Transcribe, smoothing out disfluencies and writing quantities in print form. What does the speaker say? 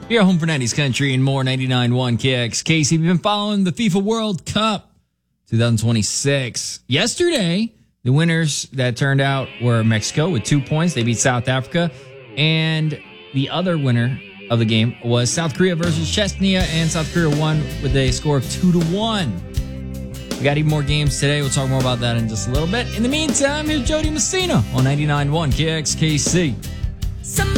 You're home for 90s country and more. 99.1 KXKC. We've been following the FIFA World Cup 2026. Yesterday, the winners that turned out were Mexico with 2 points. They beat South Africa. And the other winner of the game was South Korea versus Chechnya, and South Korea won with a score of 2-1. We got even more games today. We'll talk more about that in just a little bit. In the meantime, here's Jody Messina on 99.1 KXKC.